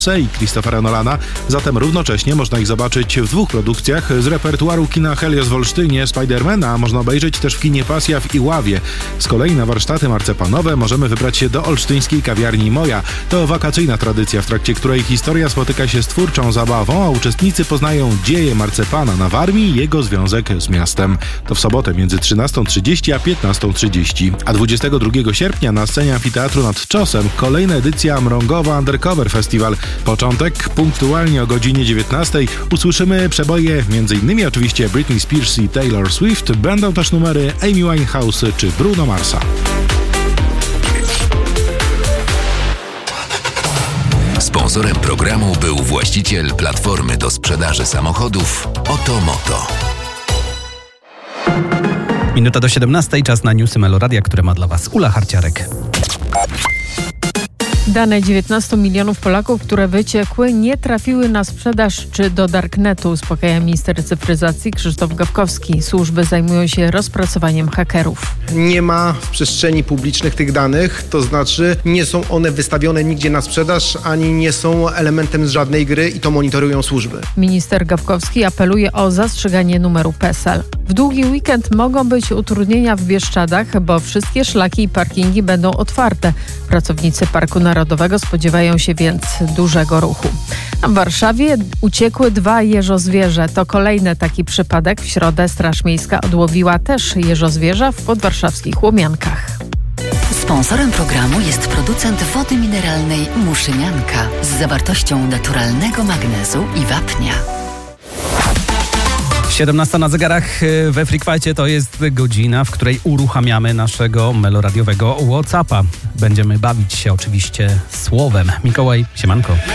i Christophera Nolana, zatem równocześnie można ich zobaczyć w dwóch produkcjach z repertuaru kina Helios w Olsztynie. Spidermana można obejrzeć też w kinie Pasja w Iławie. Z kolei na warsztaty marcepanowe możemy wybrać się do olsztyńskiej kawiarni Moja. To wakacyjna tradycja, w trakcie której historia spotyka się z twórczą zabawą, a uczestnicy poznają dzieje marcepana na Warmii i jego związek z miastem. To w sobotę między 13:30 a 15:30. A 22 sierpnia na scenie Amfiteatru nad Czosem kolejna edycja Mrągowa Undercover Festival. Początek punktualnie o godzinie 19:00. Usłyszymy przeboje m.in. oczywiście Britney Spears i Taylor Swift. Będą też numery Amy Winehouse czy Bruno Marsa. Sponsorem programu był właściciel platformy do sprzedaży samochodów Otomoto. Minuta do 17:00, czas na newsy Meloradia, które ma dla Was Ula Harciarek. Dane 19 milionów Polaków, które wyciekły, nie trafiły na sprzedaż czy do darknetu, uspokaja minister cyfryzacji Krzysztof Gawkowski. Służby zajmują się rozpracowaniem hakerów. Nie ma w przestrzeni publicznych tych danych, to znaczy nie są one wystawione nigdzie na sprzedaż, ani nie są elementem z żadnej gry i to monitorują służby. Minister Gawkowski apeluje o zastrzeganie numeru PESEL. W długi weekend mogą być utrudnienia w Bieszczadach, bo wszystkie szlaki i parkingi będą otwarte. Pracownicy Parku Narodowego spodziewają się więc dużego ruchu. A w Warszawie uciekły 2 jeżozwierzę. To kolejny taki przypadek. W środę Straż Miejska odłowiła też jeżozwierza w podwarszawskich Łomiankach. Sponsorem programu jest producent wody mineralnej Muszynianka z zawartością naturalnego magnezu i wapnia. 17 na zegarach we Freakfightie to jest godzina, w której uruchamiamy naszego meloradiowego WhatsAppa. Będziemy bawić się oczywiście słowem. Mikołaj, siemanko.